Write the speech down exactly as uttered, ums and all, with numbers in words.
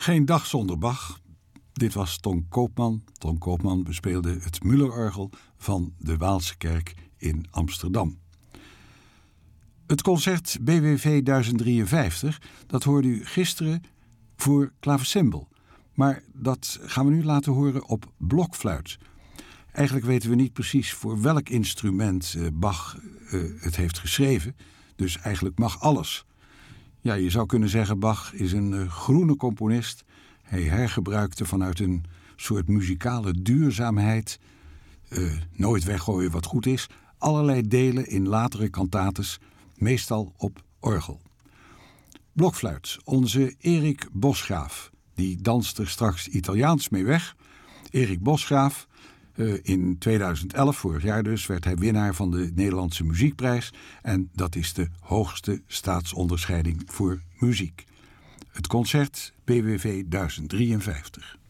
Geen dag zonder Bach. Dit was Ton Koopman. Ton Koopman bespeelde het Müllerorgel van de Waalse Kerk in Amsterdam. Het concert B W V duizend drieënvijftig, dat hoorde u gisteren voor klavecimbal. Maar dat gaan we nu laten horen op blokfluit. Eigenlijk weten we niet precies voor welk instrument uh, Bach uh, het heeft geschreven. Dus eigenlijk mag alles. Ja, je zou kunnen zeggen, Bach is een uh, groene componist. Hij hergebruikte vanuit een soort muzikale duurzaamheid, uh, nooit weggooien wat goed is, allerlei delen in latere cantates, meestal op orgel. Blokfluit, onze Erik Bosgraaf, die danst er straks Italiaans mee weg. Erik Bosgraaf, uh, in tweeduizend elf, vorig jaar dus, werd hij winnaar van de Nederlandse Muziekprijs. En dat is de hoogste staatsonderscheiding voor muziek. Het concert B W V duizend drieënvijftig.